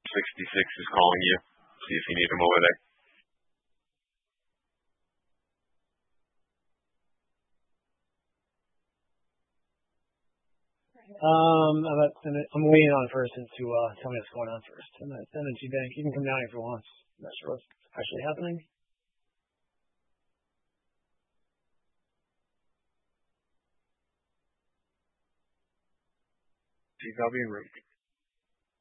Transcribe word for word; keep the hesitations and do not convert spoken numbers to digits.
sixty-six is calling you. See if you need him over there. Um, I'm, at, I'm waiting on a person to uh, tell me what's going on first. I'm at Energy Bank. You can come down here if you want. I'm not sure what's actually happening. Please, I'll be in room.